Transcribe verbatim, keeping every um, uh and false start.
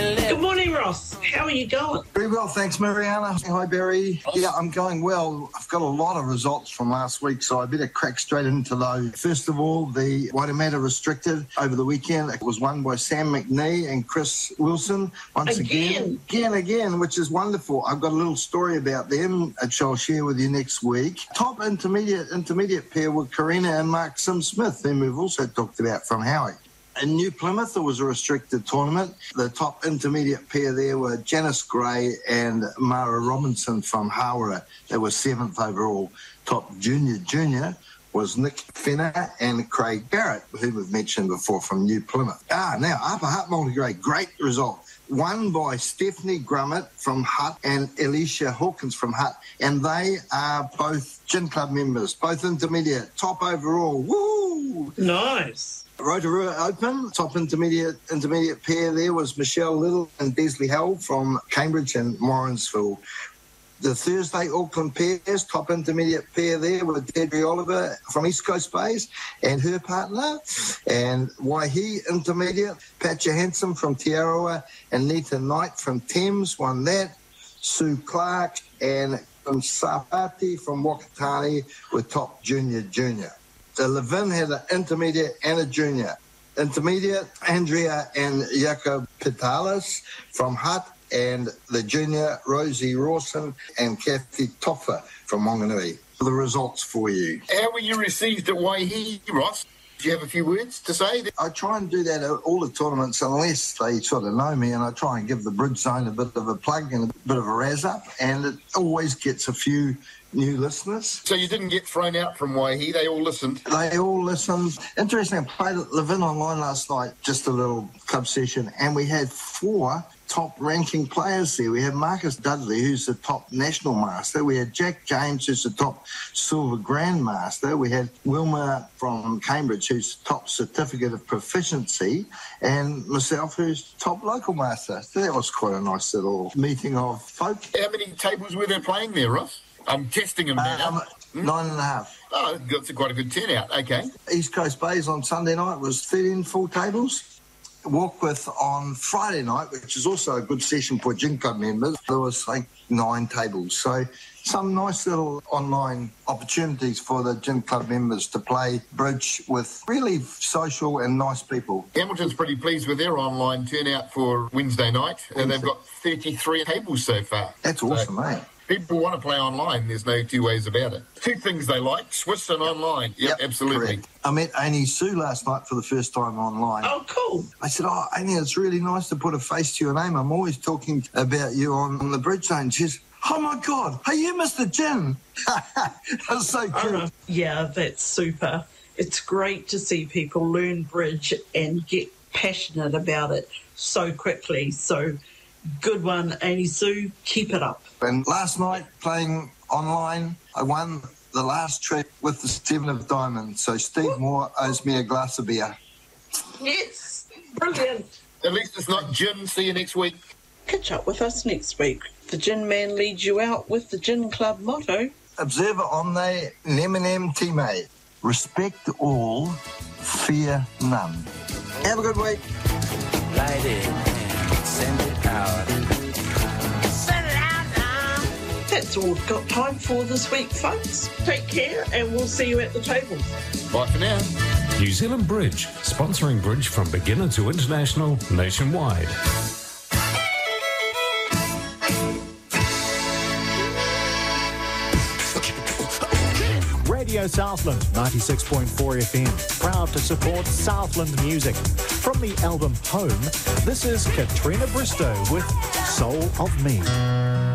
Good morning, Ross. How are you going? Very well, thanks, Mariana. Hi, Barry. Yeah, I'm going well. I've got a lot of results from last week, so I better crack straight into those. First of all, the Waitemata Restricted over the weekend. It was won by Sam McNee and Chris Wilson. Once again. Again, again, again, which is wonderful. I've got a little story about them, which I'll share with you next week. Top intermediate intermediate pair were Karina and Mark Sim-Smith, whom we've also talked about from Howie. In New Plymouth, there was a restricted tournament. The top intermediate pair there were Janice Gray and Mara Robinson from Hawera. They were seventh overall. Top junior junior was Nick Fenner and Craig Barrett, who we've mentioned before from New Plymouth. Ah, now, Upper Hutt multigrade, great result. Won by Stephanie Grummett from Hutt and Alicia Hawkins from Hutt. And they are both Gin Club members, both intermediate, top overall. Woo! Nice. Rotorua Open, top intermediate intermediate pair there was Michelle Little and Desley Howell from Cambridge and Morrinsville. The Thursday Auckland pairs, top intermediate pair there were Deirdre Oliver from East Coast Bays and her partner. And Waihi intermediate, Pat Johansson from Te Arawa and Nita Knight from Thames won that. Sue Clark and from Safati from Wakatani were top junior junior. The Levin had an intermediate and a junior. Intermediate, Andrea and Jakob Pitalis from Hutt, and the junior, Rosie Rawson and Kathy Toffer from Wanganui. The results for you. How were you received at Waihi, Ross? Do you have a few words to say? I try and do that at all the tournaments unless they sort of know me, and I try and give the Bridge Zone a bit of a plug and a bit of a razz up, and it always gets a few new listeners. So you didn't get thrown out from Waihi, they all listened? They all listened. Interesting, I played at Levin online last night, just a little club session, and we had four top ranking players there. We had Marcus Dudley, who's the top national master. We had Jack James, who's the top silver grandmaster. We had Wilma from Cambridge, who's top certificate of proficiency, and myself, who's top local master. So that was quite a nice little meeting of folk. How many tables were there playing there, Ross? I'm testing them now. Um, hmm? Nine and a half. Oh, that's quite a good turnout. Okay. East Coast Bays on Sunday night was thirteen full tables. Walkwith on Friday night, which is also a good session for Gin Club members, there was like nine tables. So some nice little online opportunities for the Gin Club members to play bridge with really social and nice people. Hamilton's pretty pleased with their online turnout for Wednesday night, Wednesday. And they've got thirty-three tables so far. That's awesome, so, eh? People want to play online. There's no two ways about it. Two things they like, Swiss and online. Yep, yep, absolutely. Correct. I met Amy Sue last night for the first time online. Oh, cool. I said, oh, Amy, it's really nice to put a face to your name. I'm always talking about you on, on the Bridge Zone. She says, oh, my God, hey, you Mister Gin. That's so cool. Uh, yeah, that's super. It's great to see people learn bridge and get passionate about it so quickly. So good one, Amy Sue. Keep it up. And last night, playing online, I won the last trick with the Seven of Diamonds. So Steve Moore owes me a glass of beer. Yes, brilliant. At least it's not gin. See you next week. Catch up with us next week. The Gin Man leads you out with the Gin Club motto. Observer omne neminem time. Respect all, fear none. Have a good week. Light it, send it out. That's all we've got time for this week, folks. Take care, and we'll see you at the tables. Bye for now. New Zealand Bridge, sponsoring bridge from beginner to international nationwide. Radio Southland, ninety-six point four F M. Proud to support Southland music. From the album Home, this is Katrina Bristow with Soul of Me.